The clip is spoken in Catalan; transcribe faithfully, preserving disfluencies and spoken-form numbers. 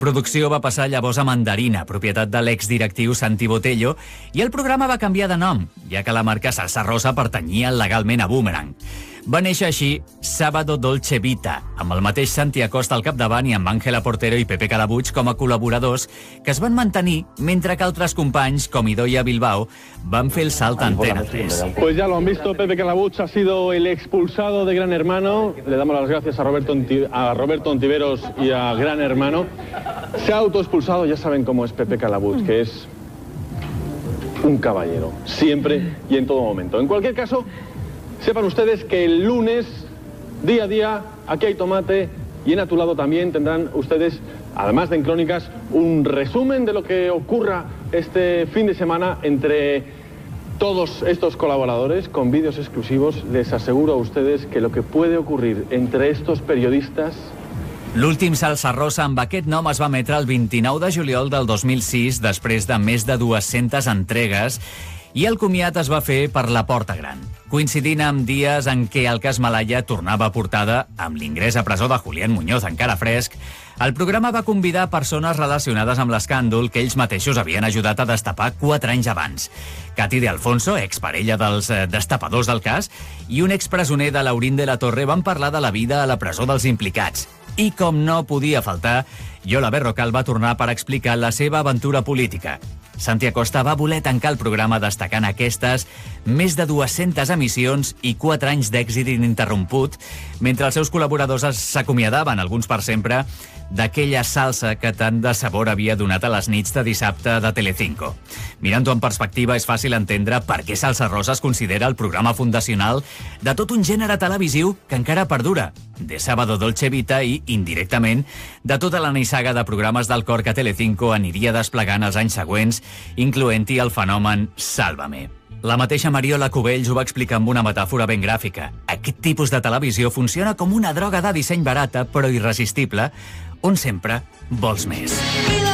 Producció va passar llavors a Mandarina, propietat de l'exdirectiu Santi Botello, i el programa va canviar de nom, ja que la marca Salsa Rosa pertanyia legalment a Boomerang. Va néixer així Sábado Dolce Vita, amb el mateix Santi Acosta al capdavant i amb Ángela Portero i Pepe Calabuig com a col·laboradors, que es van mantenir mentre que altres companys, com Idoia Bilbao, van fer el salt a Antena tres. Pues ya lo han visto, Pepe Calabuig ha sido el expulsado de Gran Hermano. Le damos las gracias a Roberto, a Roberto Ontiveros y a Gran Hermano. Se ha autoexpulsado, ya saben cómo es Pepe Calabuig, que es un caballero, siempre y en todo momento. En cualquier caso, sepan ustedes que el lunes, día a día, aquí hay tomate y en A Tu Lado también tendrán ustedes, además de en Crónicas, un resumen de lo que ocurra este fin de semana entre todos estos colaboradores con vídeos exclusivos. Les aseguro a ustedes que lo que puede ocurrir entre estos periodistas... L'últim Salsa Rosa amb aquest nom es va emetre el vint-i-nou de juliol del dos mil sis, després de més de dues-centes entregues, i el comiat es va fer per la Porta Gran, coincidint amb dies en què el cas Malaya tornava a portada amb l'ingrés a presó de Julián Muñoz encara fresc. El programa va convidar persones relacionades amb l'escàndol que ells mateixos havien ajudat a destapar quatre anys abans. Katy de Alfonso, exparella dels eh, destapadors del cas, i un expresoner de Laurín de la Torre van parlar de la vida a la presó dels implicats. I com no podia faltar, Yola Berrocal va tornar per explicar la seva aventura política. Santi Acosta va voler tancar el programa destacant aquestes més de dues-centes emissions i quatre anys d'èxit ininterromput, mentre els seus col·laboradors s'acomiadaven, alguns per sempre, d'aquella salsa que tant de sabor havia donat a les nits de dissabte de Telecinco. Mirant-ho en perspectiva, és fàcil entendre per què Salsa Rosa es considera el programa fundacional de tot un gènere televisiu que encara perdura, de Sábado Dolce Vita i, indirectament, de tota la nissaga de programes del cor que Telecinco aniria desplegant els anys següents, incloent-hi el fenomen Sálvame. La mateixa Mariola Cubells ho va explicar amb una metàfora ben gràfica. Aquest tipus de televisió funciona com una droga de disseny barata, però irresistible, on sempre vols més.